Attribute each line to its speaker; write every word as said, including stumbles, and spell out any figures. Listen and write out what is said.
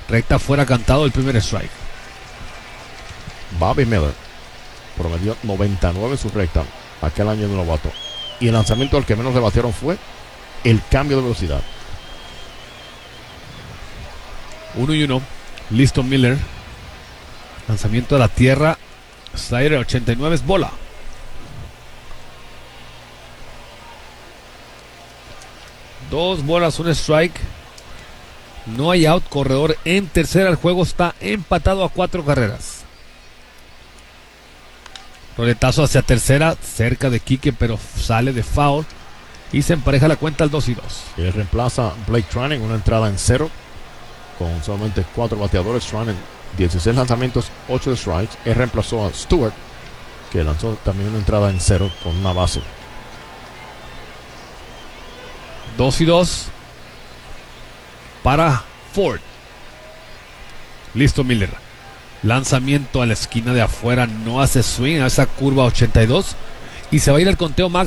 Speaker 1: Recta fuera, cantado el primer strike.
Speaker 2: Bobby Miller promedió noventa y nueve en su recta aquel año de novato. Y el lanzamiento al que menos le batearon fue el cambio de velocidad.
Speaker 1: Uno y uno. Listo Miller. Lanzamiento a la tierra. Slider ochenta y nueve es bola. Dos bolas, un strike. No hay out, corredor en tercera. El juego está empatado a cuatro carreras. Roletazo hacia tercera, cerca de Quique, pero sale de foul. Y se empareja la cuenta al dos y dos.
Speaker 2: Él reemplaza a Blake Treinen, una entrada en cero, con solamente cuatro bateadores. Treinen, dieciséis lanzamientos, ocho strikes. Él reemplazó a Stewart, que lanzó también una entrada en cero con una base.
Speaker 1: dos y dos para Ford. Listo Miller. Lanzamiento a la esquina de afuera. No hace swing a esa curva ochenta y dos. Y se va a ir al conteo máximo.